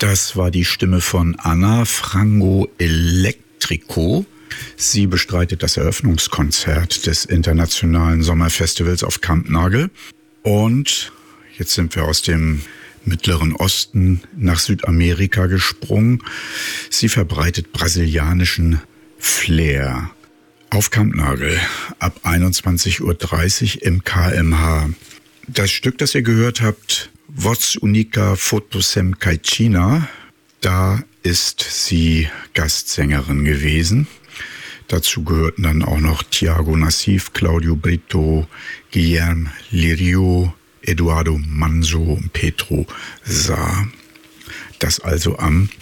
Das war die Stimme von Anna Frango Electrico. Sie bestreitet das Eröffnungskonzert des Internationalen Sommerfestivals auf Kampnagel. Und jetzt sind wir aus dem Mittleren Osten nach Südamerika gesprungen. Sie verbreitet brasilianischen Flair. Auf Kampnagel ab 21:30 Uhr im KMH. Das Stück, das ihr gehört habt, Voz Unica Fotosem Caicina, da ist sie Gastsängerin gewesen. Dazu gehörten dann auch noch Thiago Nassif, Claudio Brito, Guilherme Lirio, Eduardo Manso und Pedro Saar. Das also am